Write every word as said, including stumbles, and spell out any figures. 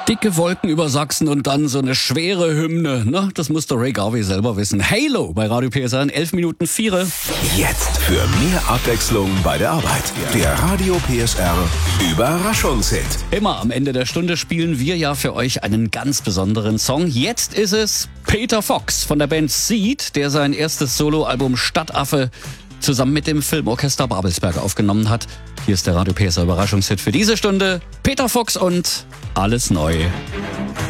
Dicke Wolken über Sachsen und dann so eine schwere Hymne. Na, das muss der Ray Garvey selber wissen. Halo bei Radio P S R in elf Minuten vier. Jetzt für mehr Abwechslung bei der Arbeit. Der Radio P S R Überraschungshit. Immer am Ende der Stunde spielen wir ja für euch einen ganz besonderen Song. Jetzt ist es Peter Fox von der Band Seed, der sein erstes Soloalbum Stadtaffe zusammen mit dem Filmorchester Babelsberg aufgenommen hat. Hier ist der Radio P S R Überraschungshit für diese Stunde. Peter Fox und Alles neu.